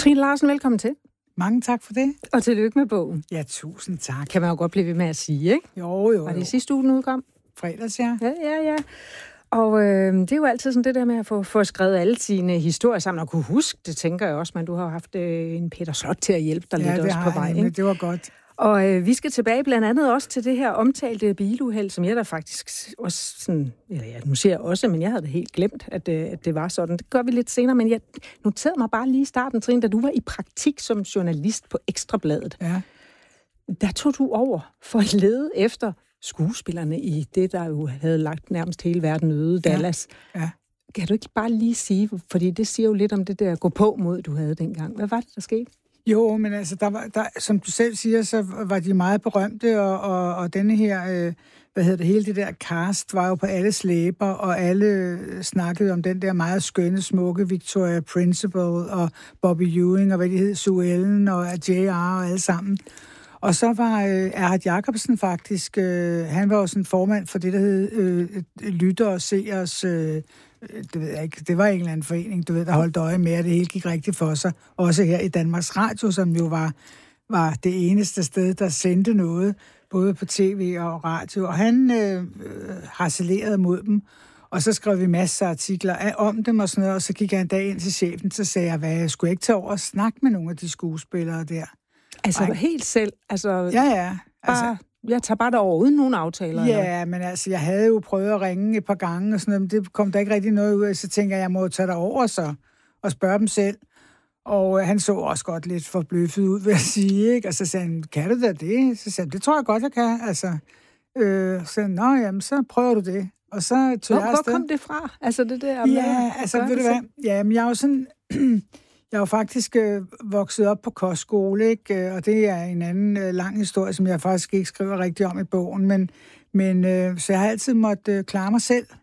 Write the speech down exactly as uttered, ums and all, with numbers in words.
Trine Larsen, velkommen til. Mange tak for det. Og tillykke med bogen. Ja, tusind tak. Kan man jo godt blive ved med at sige, ikke? Jo, jo, jo. Var det sidste uge, den udkom? Fredags, ja. Ja, ja, ja. Og øh, det er jo altid sådan det der med at få, få skrevet alle sine historier sammen, og kunne huske det, tænker jeg også, men du har haft øh, en Peter Slot til at hjælpe dig ja, lidt også på vej. Ja, det var godt. Og øh, vi skal tilbage blandt andet også til det her omtalte biluheld, som jeg da faktisk også sådan, eller ja, nu siger jeg også, men jeg havde det helt glemt, at, øh, at det var sådan. Det gør vi lidt senere, men jeg noterede mig bare lige i starten, Trine, da du var i praktik som journalist på Ekstrabladet. Ja. Der tog du over for at lede efter skuespillerne i det, der jo havde lagt nærmest hele verden øde, Dallas. Ja. Ja. Kan du ikke bare lige sige, fordi det siger jo lidt om det der gå på mod, du havde dengang. Hvad var det, der skete? Jo, men altså, der var, der, som du selv siger, så var de meget berømte, og, og, og denne her, øh, hvad hedder det, hele det der cast var jo på alles læber, og alle snakkede om den der meget skønne, smukke Victoria Principal, og Bobby Ewing, og hvad de hed, Sue Ellen, og J R, og alle sammen. Og så var øh, Erhard Jacobsen faktisk, øh, han var jo sådan formand for det, der hed øh, Lytter og Seers, øh, det ved jeg ikke, det var en eller anden forening, du ved, der holdt øje med, at det hele gik rigtigt for sig. Også her i Danmarks Radio, som jo var, var det eneste sted, der sendte noget, både på tv og radio. Og han øh, harcelerede mod dem, og så skrev vi masser af artikler af, om dem og sådan noget, og så gik jeg en dag ind til chefen, så sagde jeg, hvad, jeg skulle ikke tage over og snakke med nogle af de skuespillere der. Altså Ej. helt selv? Altså, ja, ja. Altså, bare, jeg tager bare derover uden nogen aftaler? Ja, eller? men altså, jeg havde jo prøvet at ringe et par gange og sådan noget, men det kom der ikke rigtig noget ud af, så tænker jeg, jeg må tage derover så og spørge dem selv. Og øh, han så også godt lidt forbløffet ud, vil jeg sige, ikke? Og så sagde han, kan du da det? Så sagde han, det tror jeg godt, jeg kan, altså. Øh, så nå, jamen, så prøver du det. Og så tog hvor, jeg afsted. Hvor kom det fra? Altså det der? Ja, altså, ved du hvad? Ja, men jeg er jo sådan... Jeg er jo faktisk øh, vokset op på kostskole, ikke? Og det er en anden øh, lang historie, som jeg faktisk ikke skriver rigtig om i bogen. Men, men øh, så jeg har altid måttet øh, klare mig selv.